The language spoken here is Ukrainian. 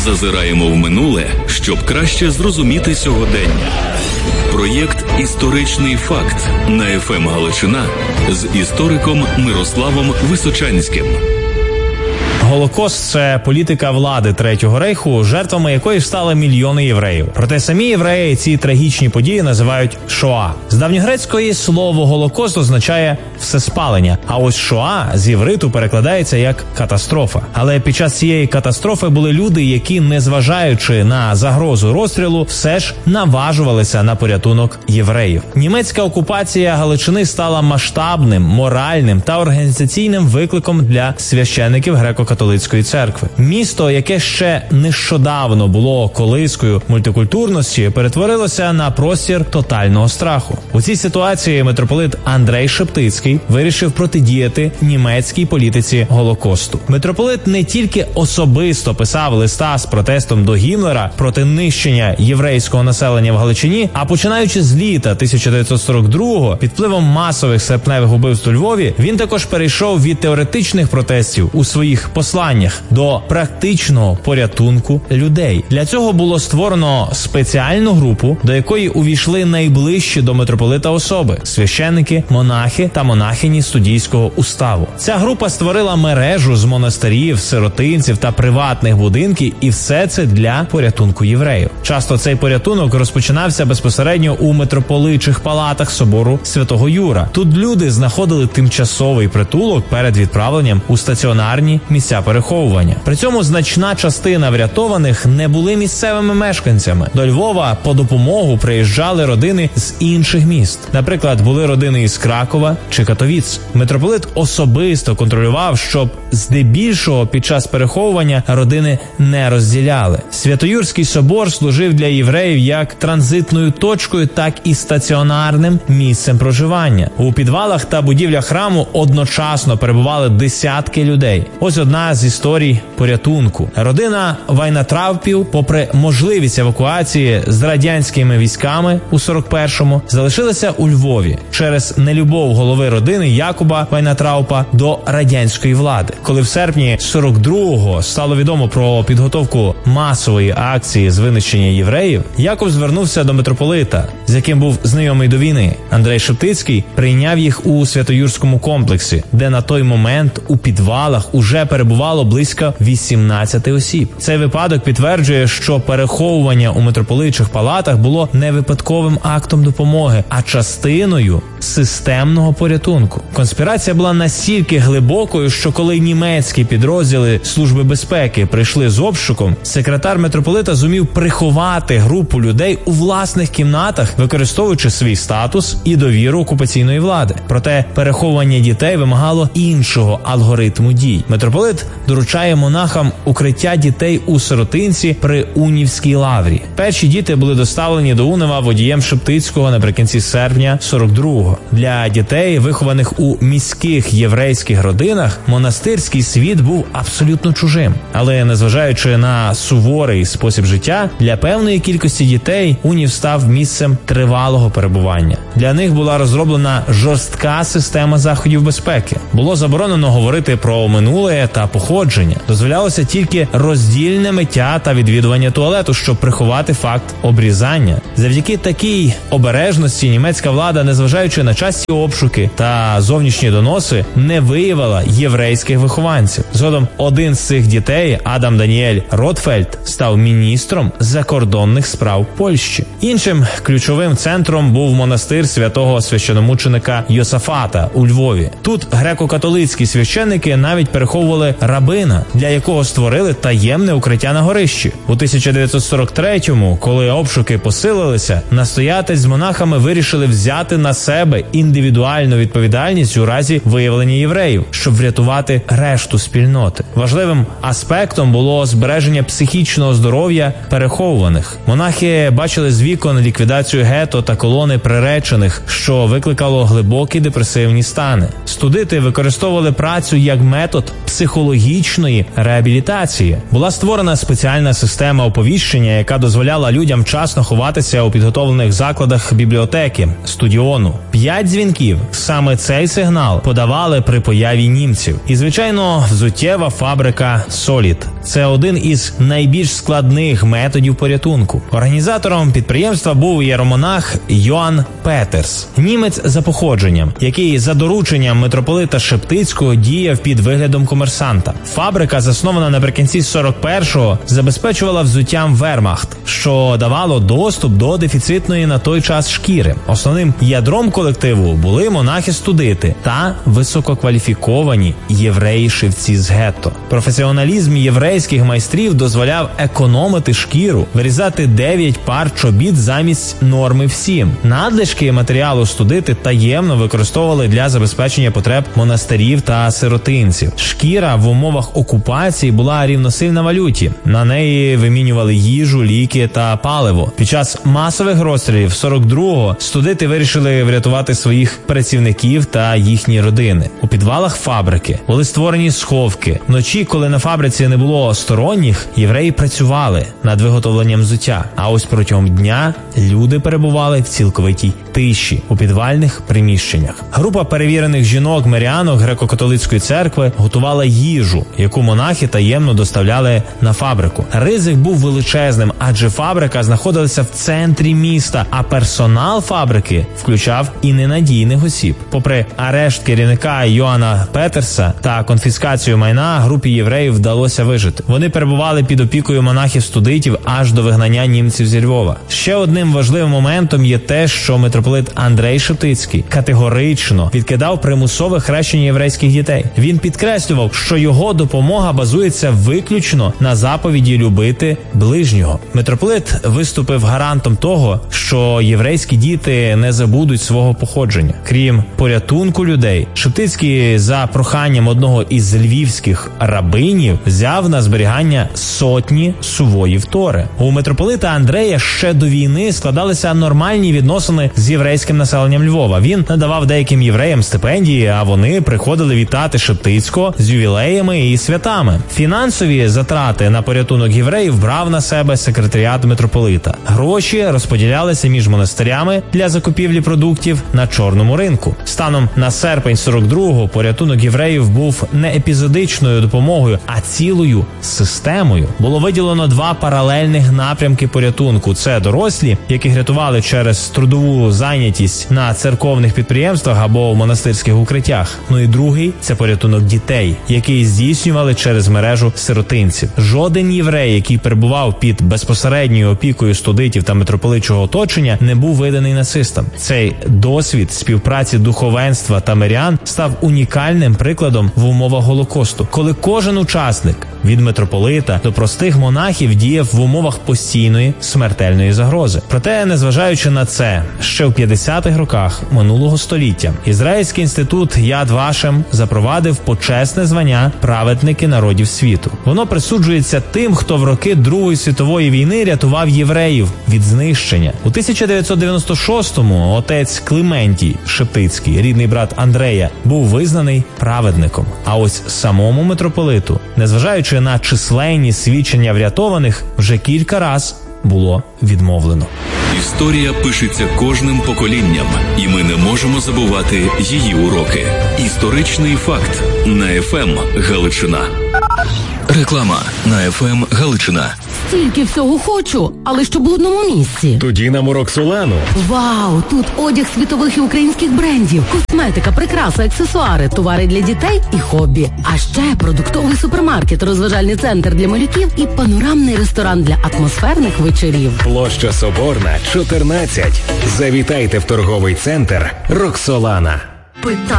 Зазираємо в минуле, щоб краще зрозуміти сьогодення. Проєкт «Історичний факт» на ФМ Галичина з істориком Мирославом Височанським. Голокост – це політика влади Третього Рейху, жертвами якої стали мільйони євреїв. Проте самі євреї ці трагічні події називають Шоа. З давньогрецької слово «голокост» означає «всеспалення», а ось Шоа з євриту перекладається як «катастрофа». Але під час цієї катастрофи були люди, які, незважаючи на загрозу розстрілу, все ж наважувалися на порятунок євреїв. Німецька окупація Галичини стала масштабним, моральним та організаційним викликом для священиків греко-католицької церкви. Місто, яке ще нещодавно було колискою мультикультурності, перетворилося на простір тотального страху. У цій ситуації митрополит Андрей Шептицький вирішив протидіяти німецькій політиці Голокосту. Митрополит не тільки особисто писав листа з протестом до Гіммлера проти нищення єврейського населення в Галичині, а починаючи з літа 1942-го, під впливом масових серпневих убивств у Львові, він також перейшов від теоретичних протестів у своїх посланнях до практичного порятунку людей. Для цього було створено спеціальну групу, до якої увійшли найближчі до митрополита особи – священники, монахи та монахині Студійського уставу. Ця група створила мережу з монастирів, сиротинців та приватних будинків, і все це для порятунку євреїв. Часто цей порятунок розпочинався безпосередньо у митрополичих палатах собору Святого Юра. Тут люди знаходили тимчасовий притулок перед відправленням у стаціонарні місця переховування. При цьому значна частина врятованих не були місцевими мешканцями. До Львова по допомогу приїжджали родини з інших міст. Наприклад, були родини із Кракова чи Катовіц. Митрополит особисто контролював, щоб здебільшого під час переховування родини не розділяли. Святоюрський собор служив для євреїв як транзитною точкою, так і стаціонарним місцем проживання. У підвалах та будівлях храму одночасно перебували десятки людей. Ось одна з історій порятунку. Родина Вайнатраупів, попри можливість евакуації з радянськими військами у 41-му, залишилася у Львові через нелюбов голови родини Якуба Вайнатраупа до радянської влади. Коли в серпні 42-го стало відомо про підготовку масової акції з винищення євреїв, Якуб звернувся до митрополита, з яким був знайомий до війни. Андрей Шептицький прийняв їх у Святоюрському комплексі, де на той момент у підвалах уже перебувало близько 18 осіб. Цей випадок підтверджує, що переховування у митрополичих палатах було не випадковим актом допомоги, а частиною системного порятунку. Конспірація була настільки глибокою, що коли німецькі підрозділи Служби безпеки прийшли з обшуком, секретар митрополита зумів приховати групу людей у власних кімнатах, використовуючи свій статус і довіру окупаційної влади. Проте переховування дітей вимагало іншого алгоритму дій. Митрополит доручає монахам укриття дітей у сиротинці при Унівській лаврі. Перші діти були доставлені до Унева водієм Шептицького наприкінці серпня 42-го. Для дітей, вихованих у міських єврейських родинах, монастирський світ був абсолютно чужим. Але незважаючи на суворий спосіб життя, для певної кількості дітей Унів став місцем тривалого перебування. Для них була розроблена жорстка система заходів безпеки. Було заборонено говорити про минуле та походження. Дозволялося тільки роздільне миття та відвідування туалету, щоб приховати факт обрізання. Завдяки такій обережності німецька влада, незважаючи на часті обшуки та зовнішні доноси, не виявила єврейських вихованців. Згодом один з цих дітей, Адам Даніель Ротфельд, став міністром закордонних справ Польщі. Іншим ключовим центром був монастир святого священомученика Йосафата у Львові. Тут греко-католицькі священники навіть переховували рабина, для якого створили таємне укриття на горищі. У 1943-му, коли обшуки посилилися, настоятель з монахами вирішили взяти на себе індивідуальну відповідальність у разі виявлення євреїв, щоб врятувати решту спільноти. Важливим аспектом було збереження психічного здоров'я переховуваних. Монахи бачили з вікон ліквідацію гетто та колони приречених, що викликало глибокі депресивні стани. Студити використовували працю як метод психологічної психологічної реабілітації. Була створена спеціальна система оповіщення, яка дозволяла людям вчасно ховатися у підготовлених закладах бібліотеки, студіону. 5 дзвінків – саме цей сигнал подавали при появі німців. І, звичайно, взуттєва фабрика «Солід». Це один із найбільш складних методів порятунку. Організатором підприємства був єромонах Йоанн Петерс, німець за походженням, який за дорученням митрополита Шептицького діяв під виглядом комерсанта. Фабрика, заснована наприкінці 41-го, забезпечувала взуттям вермахт, що давало доступ до дефіцитної на той час шкіри. Основним ядром колективу були монахи-студити та висококваліфіковані євреї-шивці з гетто. Професіоналізм єврейських майстрів дозволяв економити шкіру, вирізати 9 пар чобіт замість норми в 7. Надлишки матеріалу студити таємно використовували для забезпечення потреб монастирів та сиротинців. Шкіра в умовах окупації була рівносильна валюті. На неї вимінювали їжу, ліки та паливо. Під час масових розстрілів 42-го студити вирішили врятувати своїх працівників та їхні родини. У підвалах фабрики були створені сховки. Вночі, коли на фабриці не було сторонніх, євреї працювали над виготовленням взуття. А ось протягом дня люди перебували в цілковитій тиші у підвальних приміщеннях. Група перевірених жінок-мирянок греко-католицької церкви готувала їжу, яку монахи таємно доставляли на фабрику. Ризик був величезним, адже фабрика знаходилася в центрі міста, а персонал фабрики включав і ненадійних осіб. Попри арешт керівника Йоанна Петерса та конфіскацію майна, групі євреїв вдалося вижити. Вони перебували під опікою монахів-студитів аж до вигнання німців зі Львова. Ще одним важливим моментом є те, що митрополит Андрей Шептицький категорично відкидав примусове хрещення єврейських дітей. Він підкреслював, що його допомога базується виключно на заповіді любити ближнього. Митрополит виступив гарантом того, що єврейські діти не забудуть свого походження. Крім порятунку людей, Шептицький за проханням одного із львівських рабинів взяв на зберігання сотні сувоїв Тори. У митрополита Андрея ще до війни складалися нормальні відносини з єврейським населенням Львова. Він надавав деяким євреям стипендії, а вони приходили вітати Шептицького з ювілеями і святами. Фінансові затрати на порятунок євреїв брав на себе секретаріат митрополита. Гроші розподілялися між монастирями для закупівлі продуктів на чорному ринку. Станом на серпень 42-го порятунок євреїв був не епізодичною допомогою, а цілою системою. Було виділено 2 паралельних напрямки порятунку. Це дорослі, яких рятували через трудову зайнятість на церковних підприємствах або в монастирських укриттях. Ну і другий – це порятунок дітей, який здійснювали через мережу сиротинців. Жоден єврей, який перебував під безпосередньою опікою студитів та митрополитчого оточення, не був виданий нацистам. Цей досвід співпраці духовенства та мирян став унікальним прикладом в умовах Голокосту, коли кожен учасник від митрополита до простих монахів діяв в умовах постійної смертельної загрози. Проте, незважаючи на це, ще в 50-х роках минулого століття Ізраїльський інститут Яд Вашем запровадив почесне звання «Праведники народів світу». Воно присуджується тим, хто в роки Другої світової війни рятував євреїв від знищення. У 1996-му отець Климентій Шептицький, рідний брат Андрея, був визнаний праведником. А ось самому митрополиту, незважаючи на численні свідчення врятованих, вже кілька раз було відмовлено. Історія пишеться кожним поколінням, і ми не можемо забувати її уроки. Історичний факт на ФМ Галичина. Реклама на ФМ Галичина. Стільки всього хочу, але щоб в одному місці. Тоді нам у Роксолану. Вау, тут одяг світових і українських брендів, косметика, прикраси, аксесуари, товари для дітей і хобі. А ще продуктовий супермаркет, розважальний центр для малюків і панорамний ресторан для атмосферних вечорів. Площа Соборна, 14. Завітайте в торговий центр Роксолана.